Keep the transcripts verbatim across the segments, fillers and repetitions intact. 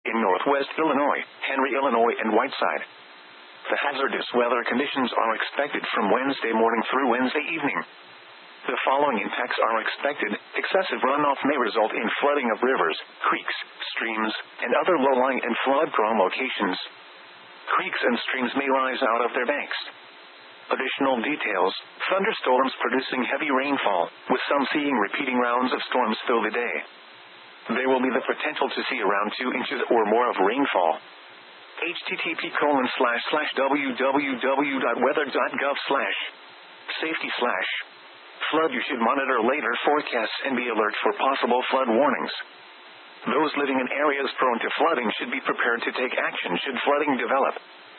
in northwest Illinois, Henry, Illinois, and Whiteside. The hazardous weather conditions are expected from Wednesday morning through Wednesday evening. The following impacts are expected. Excessive runoff may result in flooding of rivers, creeks, streams, and other low-lying and flood-prone locations. Creeks and streams may rise out of their banks. Additional details: thunderstorms producing heavy rainfall, with some seeing repeating rounds of storms through the day. There will be the potential to see around two inches or more of rainfall. http colon slash slash www.weather.gov slash safety slash flood. You should monitor later forecasts and be alert for possible flood warnings. Those living in areas prone to flooding should be prepared to take action should flooding develop.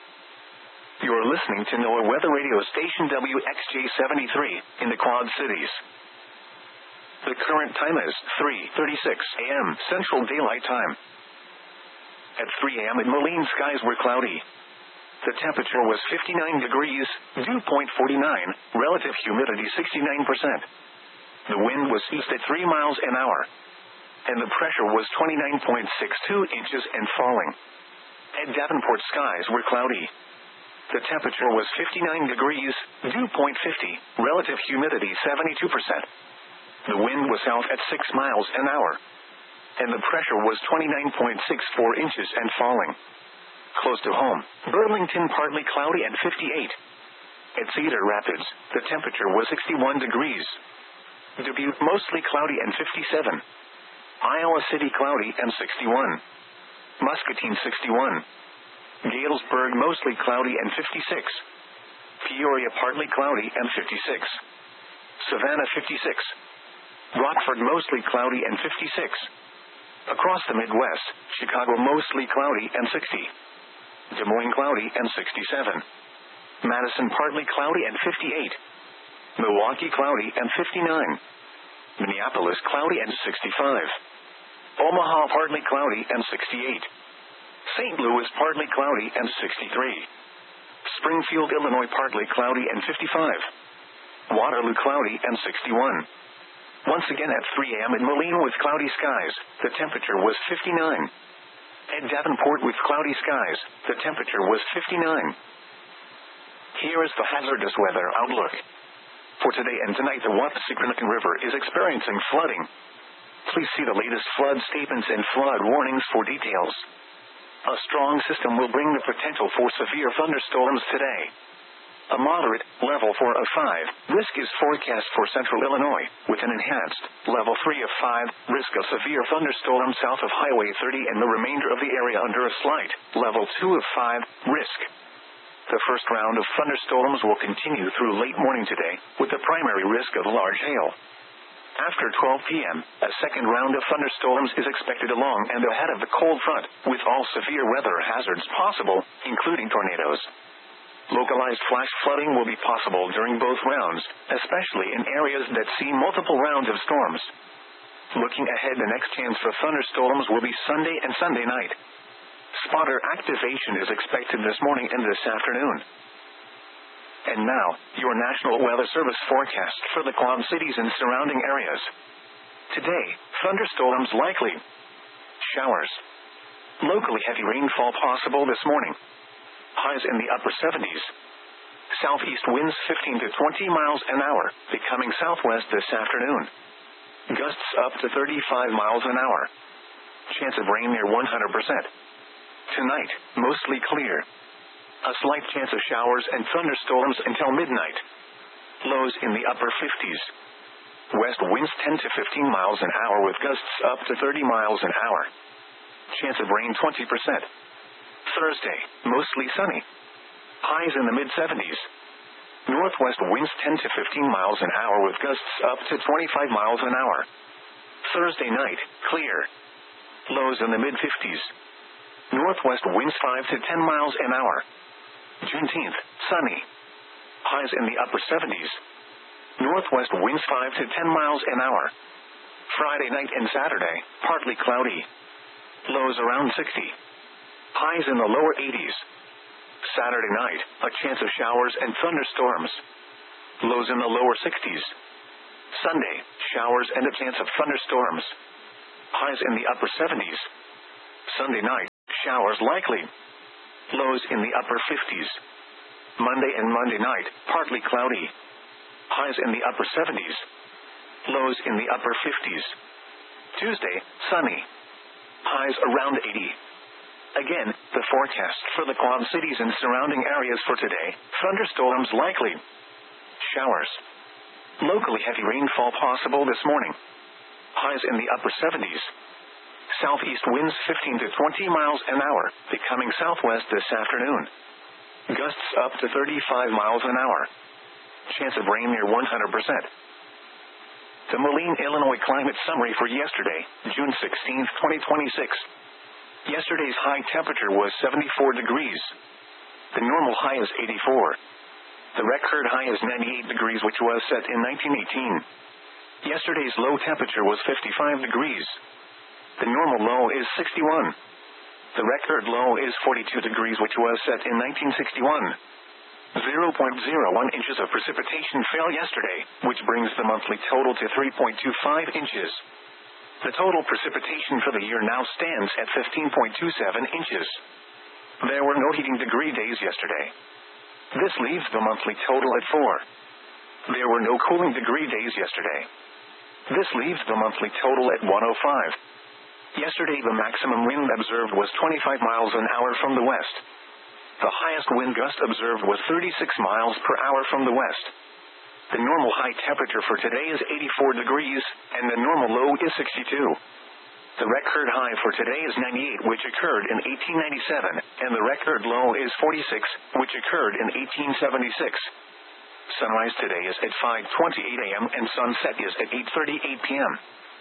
You are listening to NOAA Weather Radio Station W X J seventy-three in the Quad Cities. The current time is three thirty-six a m Central Daylight Time. At three a m in Moline, skies were cloudy. The temperature was fifty-nine degrees, dew point forty-nine, relative humidity sixty-nine percent. The wind was east at three miles an hour, and the pressure was twenty-nine point six two inches and falling. At Davenport, skies were cloudy. The temperature was fifty-nine degrees, dew point fifty, relative humidity seventy-two percent. The wind was south at six miles an hour, and the pressure was twenty-nine point six four inches and falling. Close to home, Burlington partly cloudy and fifty-eight. At Cedar Rapids, the temperature was sixty-one degrees. Dubuque mostly cloudy and fifty-seven. Iowa City cloudy and sixty-one. Muscatine sixty-one. Galesburg mostly cloudy and fifty-six. Peoria partly cloudy and fifty-six. Savannah fifty-six. Rockford mostly cloudy and fifty-six. Across the Midwest, Chicago mostly cloudy and sixty. Des Moines cloudy and sixty-seven. Madison partly cloudy and fifty-eight. Milwaukee cloudy and fifty-nine. Minneapolis cloudy and sixty-five. Omaha partly cloudy and sixty-eight. Saint Louis partly cloudy and sixty-three. Springfield, Illinois partly cloudy and fifty-five. Waterloo cloudy and sixty-one. Once again at three a m in Moline with cloudy skies, the temperature was fifty-nine. At Davenport with cloudy skies, the temperature was fifty-nine. Here is the hazardous weather outlook. For today and tonight, the Wathasigan River is experiencing flooding. Please see the latest flood statements and flood warnings for details. A strong system will bring the potential for severe thunderstorms today. A moderate, level four of five, risk is forecast for central Illinois, with an enhanced, level three of five, risk of severe thunderstorms south of Highway thirty and the remainder of the area under a slight, level two of five, risk. The first round of thunderstorms will continue through late morning today, with the primary risk of large hail. After twelve p m, a second round of thunderstorms is expected along and ahead of the cold front, with all severe weather hazards possible, including tornadoes. Localized flash flooding will be possible during both rounds, especially in areas that see multiple rounds of storms. Looking ahead, the next chance for thunderstorms will be Sunday and Sunday night. Spotter activation is expected this morning and this afternoon. And now, your National Weather Service forecast for the Quad Cities and surrounding areas. Today, thunderstorms likely. Showers. Locally heavy rainfall possible this morning. Highs in the upper seventies. Southeast winds fifteen to twenty miles an hour, becoming southwest this afternoon. Gusts up to thirty-five miles an hour. Chance of rain near one hundred percent. Tonight, mostly clear. A slight chance of showers and thunderstorms until midnight. Lows in the upper fifties. West winds ten to fifteen miles an hour with gusts up to thirty miles an hour. Chance of rain twenty percent. Thursday, mostly sunny. Highs in the mid seventies. Northwest winds ten to fifteen miles an hour with gusts up to twenty-five miles an hour. Thursday night, clear. Lows in the mid fifties. Northwest winds five to ten miles an hour. Juneteenth, sunny. Highs in the upper seventies. Northwest winds five to ten miles an hour. Friday night and Saturday, partly cloudy. Lows around sixty. Highs in the lower eighties. Saturday night, a chance of showers and thunderstorms. Lows in the lower sixties. Sunday, showers and a chance of thunderstorms. Highs in the upper seventies. Sunday night. Showers likely. Lows in the upper fifties. Monday and Monday night, partly cloudy. Highs in the upper seventies. Lows in the upper fifties. Tuesday, sunny. Highs around eighty. Again, the forecast for the Quad Cities and surrounding areas for today: thunderstorms likely. Showers. Locally heavy rainfall possible this morning. Highs in the upper seventies. Southeast winds fifteen to twenty miles an hour, becoming southwest this afternoon. Gusts up to thirty-five miles an hour. Chance of rain near one hundred percent. The Moline, Illinois climate summary for yesterday, June sixteenth, twenty twenty-six. Yesterday's high temperature was seventy-four degrees. The normal high is eighty-four. The record high is ninety-eight degrees, which was set in nineteen eighteen. Yesterday's low temperature was fifty-five degrees. The normal low is sixty-one. The record low is forty-two degrees, which was set in nineteen sixty-one. zero point zero one inches of precipitation fell yesterday, which brings the monthly total to three point two five inches. The total precipitation for the year now stands at fifteen point two seven inches. There were no heating degree days yesterday. This leaves the monthly total at four. There were no cooling degree days yesterday. This leaves the monthly total at one hundred five. Yesterday the maximum wind observed was twenty-five miles an hour from the west. The highest wind gust observed was thirty-six miles per hour from the west. The normal high temperature for today is eighty-four degrees, and the normal low is sixty-two. The record high for today is ninety-eight, which occurred in eighteen ninety-seven, and the record low is forty-six, which occurred in eighteen seventy-six. Sunrise today is at five twenty-eight a.m. and sunset is at eight thirty-eight p.m.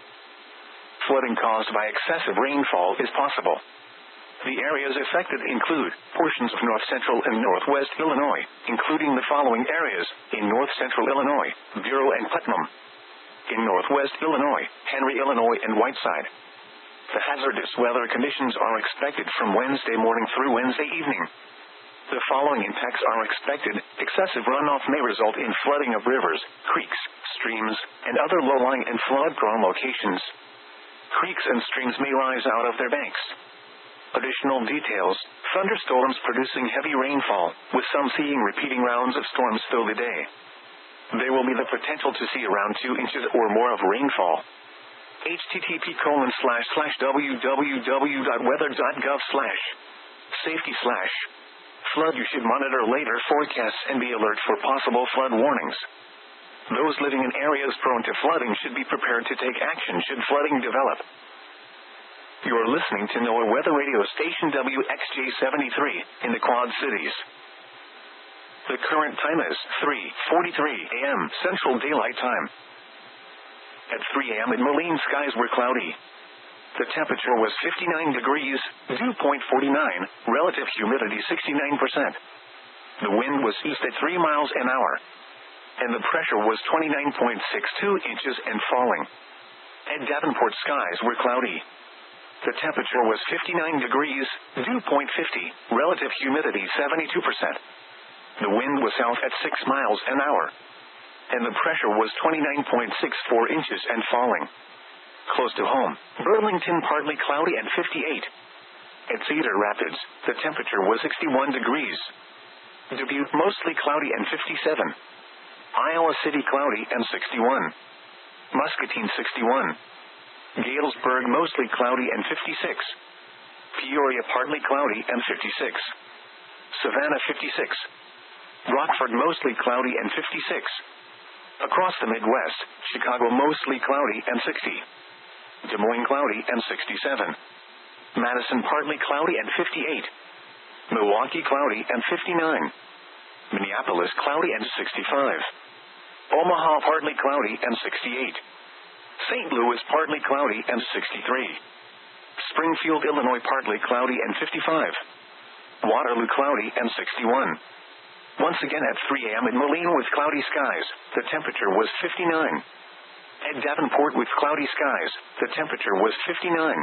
Flooding caused by excessive rainfall is possible. The areas affected include portions of north-central and northwest Illinois, including the following areas: in north-central Illinois, Bureau and Putnam; in northwest Illinois, Henry, Illinois, and Whiteside. The hazardous weather conditions are expected from Wednesday morning through Wednesday evening. The following impacts are expected: excessive runoff may result in flooding of rivers, creeks, streams, and other low-lying and flood-prone locations. Creeks and streams may rise out of their banks. Additional details: thunderstorms producing heavy rainfall, with some seeing repeating rounds of storms through the day. There will be the potential to see around two inches or more of rainfall. http colon slash slash www.weather.gov slash safety slash flood. You should monitor later forecasts and be alert for possible flood warnings. Those living in areas prone to flooding should be prepared to take action should flooding develop. You are listening to NOAA Weather Radio Station W X J seventy-three in the Quad Cities. The current time is three forty-three a.m. Central Daylight Time. At three a.m. in Moline, skies were cloudy. The temperature was fifty-nine degrees, dew point forty-nine, relative humidity sixty-nine percent. The wind was east at three miles an hour. And the pressure was twenty-nine point six two inches and falling. At Davenport, skies were cloudy. The temperature was fifty-nine degrees, dew point fifty, relative humidity seventy-two percent. The wind was south at six miles an hour. And the pressure was twenty-nine point six four inches and falling. Close to home, Burlington partly cloudy at fifty-eight. At Cedar Rapids, the temperature was sixty-one degrees. Dubuque mostly cloudy and fifty-seven. Iowa City cloudy and sixty-one. Muscatine sixty-one. Galesburg mostly cloudy and fifty-six. Peoria partly cloudy and fifty-six. Savannah fifty-six. Rockford mostly cloudy and fifty-six. Across the Midwest, Chicago mostly cloudy and sixty. Des Moines cloudy and sixty-seven. Madison partly cloudy and fifty-eight. Milwaukee cloudy and fifty-nine. Minneapolis cloudy and sixty-five. Omaha partly cloudy and sixty-eight. Saint Louis partly cloudy and sixty-three. Springfield, Illinois partly cloudy and fifty-five. Waterloo cloudy and sixty-one. Once again at three a.m. in Moline with cloudy skies, the temperature was fifty-nine. At Davenport with cloudy skies, the temperature was fifty-nine.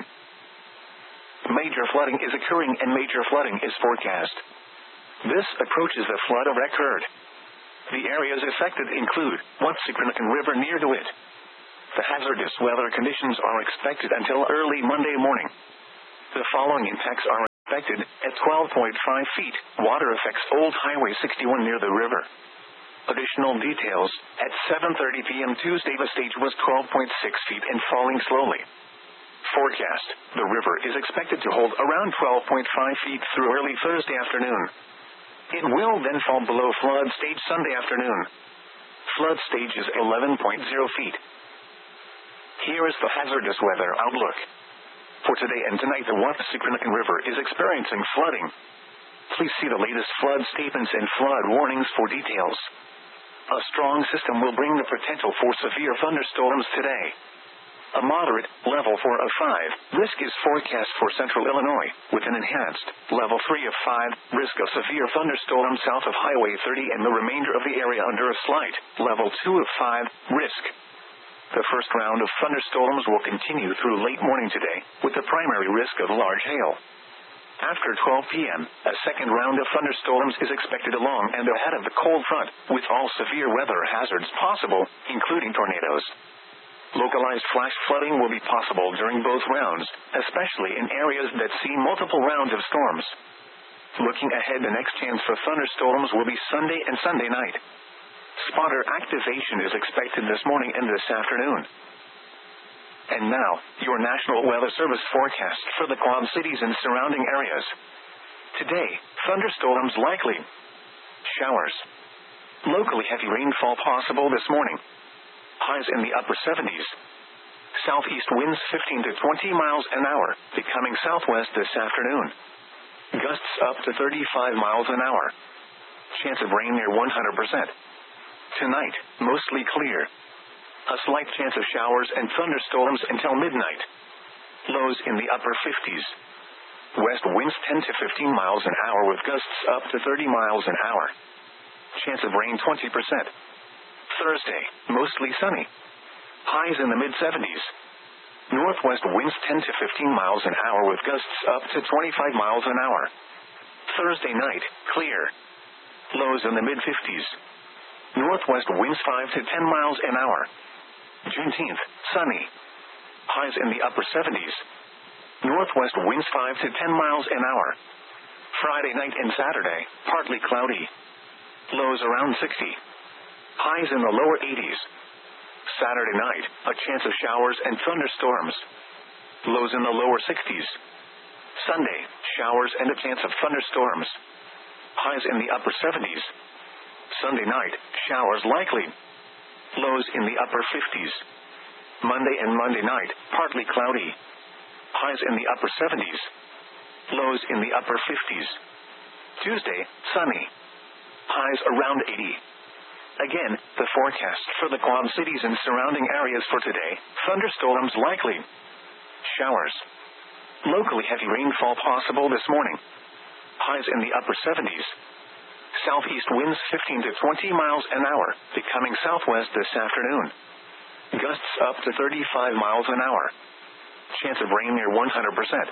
Major flooding is occurring and major flooding is forecast. This approaches the flood of record. The areas affected include Watsicranacan River near DeWitt. The hazardous weather conditions are expected until early Monday morning. The following impacts are expected at twelve point five feet. Water affects Old Highway sixty-one near the river. Additional details, at seven thirty p.m. Tuesday the stage was twelve point six feet and falling slowly. Forecast, the river is expected to hold around twelve point five feet through early Thursday afternoon. It will then fall below flood stage Sunday afternoon. Flood stage is eleven point zero feet. Here is the hazardous weather outlook. For today and tonight, the Wapasikanakan River is experiencing flooding. Please see the latest flood statements and flood warnings for details. A strong system will bring the potential for severe thunderstorms today. A moderate, level four of five, risk is forecast for central Illinois, with an enhanced, level three of five, risk of severe thunderstorms south of Highway thirty and the remainder of the area under a slight, level two of five, risk. The first round of thunderstorms will continue through late morning today, with the primary risk of large hail. After twelve p.m., a second round of thunderstorms is expected along and ahead of the cold front, with all severe weather hazards possible, including tornadoes. Localized flash flooding will be possible during both rounds, especially in areas that see multiple rounds of storms. Looking ahead, the next chance for thunderstorms will be Sunday and Sunday night. Spotter activation is expected this morning and this afternoon. And now, your National Weather Service forecast for the Quad Cities and surrounding areas. Today, thunderstorms likely. Showers. Locally heavy rainfall possible this morning. Highs in the upper seventies. Southeast winds fifteen to twenty miles an hour, becoming southwest this afternoon. Gusts up to thirty-five miles an hour. Chance of rain near one hundred percent. Tonight, mostly clear. A slight chance of showers and thunderstorms until midnight. Lows in the upper fifties. West winds ten to fifteen miles an hour with gusts up to thirty miles an hour. Chance of rain twenty percent. Thursday, mostly sunny. Highs in the mid-seventies. Northwest winds ten to fifteen miles an hour with gusts up to twenty-five miles an hour. Thursday night, clear. Lows in the mid-fifties. Northwest winds five to ten miles an hour. Juneteenth, sunny. Highs in the upper seventies. Northwest winds five to ten miles an hour. Friday night and Saturday, partly cloudy. Lows around sixty. Highs in the lower eighties. Saturday night, a chance of showers and thunderstorms. Lows in the lower sixties. Sunday, showers and a chance of thunderstorms. Highs in the upper seventies. Sunday night, showers likely. Lows in the upper fifties. Monday and Monday night, partly cloudy. Highs in the upper seventies. Lows in the upper fifties. Tuesday, sunny. Highs around eighty. Again, the forecast for the Quad Cities and surrounding areas for today: thunderstorms likely. Showers. Locally heavy rainfall possible this morning. Highs in the upper seventies. Southeast winds fifteen to twenty miles an hour, becoming southwest this afternoon. Gusts up to thirty-five miles an hour. Chance of rain near one hundred percent.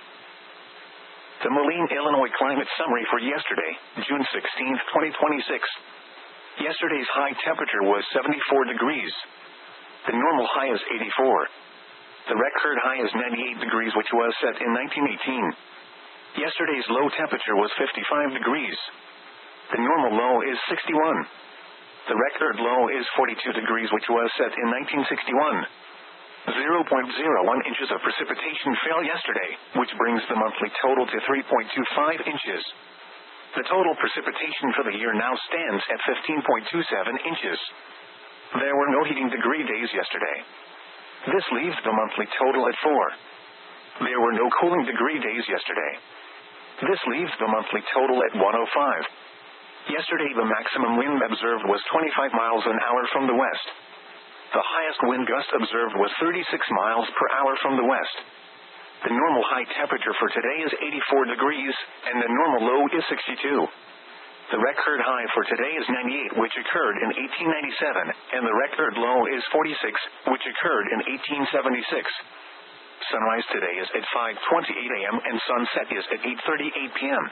The Moline, Illinois climate summary for yesterday, June sixteenth, twenty twenty-six. Yesterday's high temperature was seventy-four degrees. The normal high is eighty-four. The record high is ninety-eight degrees, which was set in nineteen eighteen. Yesterday's low temperature was fifty-five degrees. The normal low is sixty-one. The record low is forty-two degrees, which was set in nineteen sixty-one. zero point zero one inches of precipitation fell yesterday, which brings the monthly total to three point two five inches. The total precipitation for the year now stands at fifteen point two seven inches. There were no heating degree days yesterday. This leaves the monthly total at four. There were no cooling degree days yesterday. This leaves the monthly total at one hundred five. Yesterday the maximum wind observed was twenty-five miles an hour from the west. The highest wind gust observed was thirty-six miles per hour from the west. The normal high temperature for today is eighty-four degrees, and the normal low is sixty-two. The record high for today is ninety-eight, which occurred in eighteen ninety-seven, and the record low is forty-six, which occurred in eighteen seventy-six. Sunrise today is at five twenty-eight a.m. and sunset is at eight thirty-eight p.m.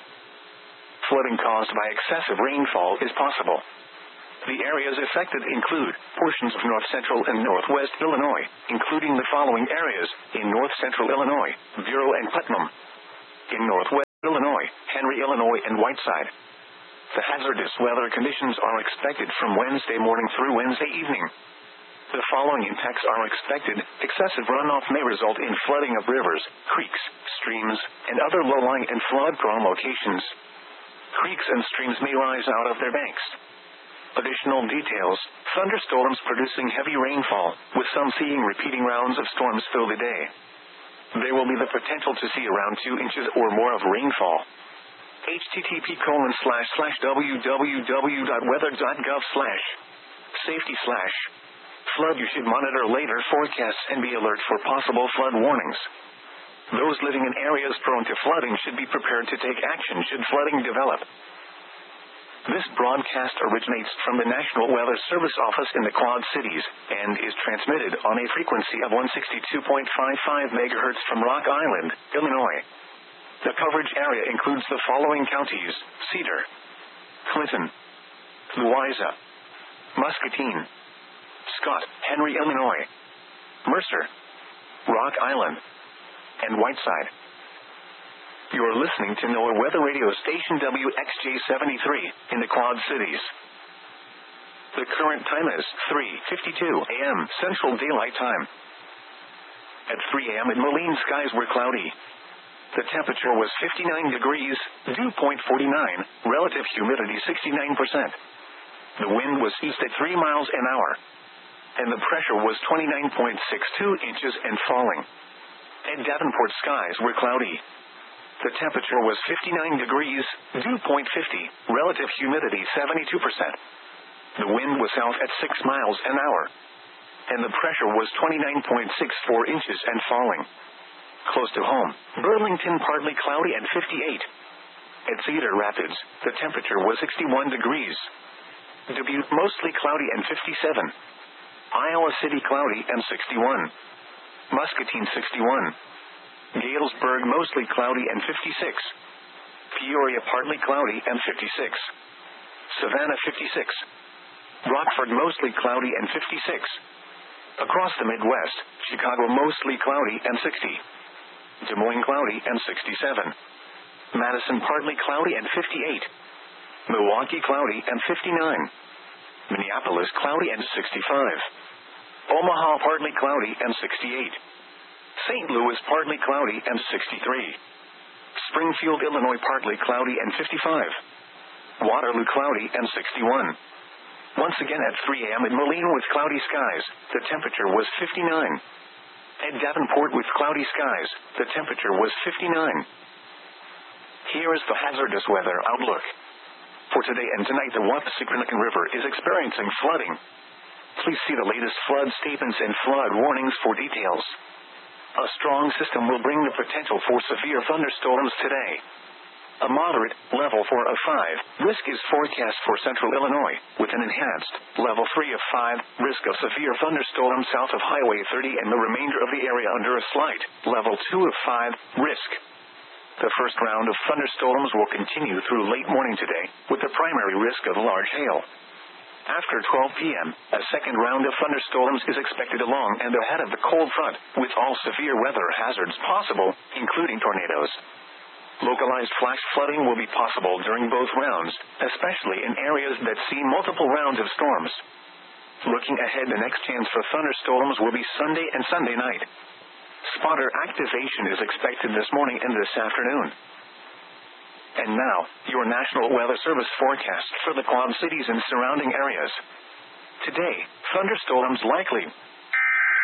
Flooding caused by excessive rainfall is possible. The areas affected include portions of north central and northwest Illinois, including the following areas: in north central Illinois, Bureau and Putnam. In northwest Illinois, Henry, Illinois, and Whiteside. The hazardous weather conditions are expected from Wednesday morning through Wednesday evening. The following impacts are expected. Excessive runoff may result in flooding of rivers, creeks, streams, and other low-lying and flood-prone locations. Creeks and streams may rise out of their banks. Additional details: thunderstorms producing heavy rainfall, with some seeing repeating rounds of storms through the day. There will be the potential to see around two inches or more of rainfall. http colon slash slash www.weather.gov slash safety slash flood. You should monitor later forecasts and be alert for possible flood warnings. Those living in areas prone to flooding should be prepared to take action should flooding develop. This broadcast originates from the National Weather Service office in the Quad Cities and is transmitted on a frequency of one sixty-two point five five megahertz from Rock Island, Illinois. The coverage area includes the following counties: Cedar, Clinton, Louisa, Muscatine, Scott, Henry, Illinois, Mercer, Rock Island, and Whiteside. You are listening to NOAA Weather Radio Station W X J seventy-three in the Quad Cities. The current time is three fifty-two a m Central Daylight Time. At three a m in Moline, skies were cloudy. The temperature was fifty-nine degrees, dew point forty-nine, relative humidity sixty-nine percent. The wind was east at three miles an hour, and the pressure was twenty-nine point six two inches and falling. At Davenport, skies were cloudy. The temperature was fifty-nine degrees, dew point fifty, relative humidity seventy-two percent. The wind was south at six miles an hour, and the pressure was twenty-nine point six four inches and falling. Close to home, Burlington partly cloudy and fifty-eight. At Cedar Rapids, the temperature was sixty-one degrees. Dubuque mostly cloudy and fifty-seven. Iowa City cloudy and sixty-one. Muscatine sixty-one. Galesburg mostly cloudy and fifty-six. Peoria partly cloudy and fifty-six. Savannah fifty-six. Rockford mostly cloudy and fifty-six. Across the Midwest, Chicago mostly cloudy and sixty. Des Moines cloudy and sixty-seven. Madison partly cloudy and fifty-eight. Milwaukee cloudy and fifty-nine. Minneapolis cloudy and sixty-five. Omaha partly cloudy and sixty-eight. Saint Louis partly cloudy and sixty-three. Springfield, Illinois partly cloudy and fifty-five. Waterloo cloudy and sixty-one. Once again at three a m in Moline with cloudy skies, the temperature was fifty-nine. At Davenport with cloudy skies, the temperature was fifty-nine. Here is the hazardous weather outlook. For today and tonight, the Wappassikanakan River is experiencing flooding. Please see the latest flood statements and flood warnings for details. A strong system will bring the potential for severe thunderstorms today. A moderate, level four of five, risk is forecast for central Illinois, with an enhanced, level three of five, risk of severe thunderstorms south of Highway thirty and the remainder of the area under a slight, level two of five, risk. The first round of thunderstorms will continue through late morning today, with the primary risk of large hail. After twelve p m, a second round of thunderstorms is expected along and ahead of the cold front, with all severe weather hazards possible, including tornadoes. Localized flash flooding will be possible during both rounds, especially in areas that see multiple rounds of storms. Looking ahead, the next chance for thunderstorms will be Sunday and Sunday night. Spotter activation is expected this morning and this afternoon. And now, your National Weather Service forecast for the Quad Cities and surrounding areas. Today, thunderstorms likely.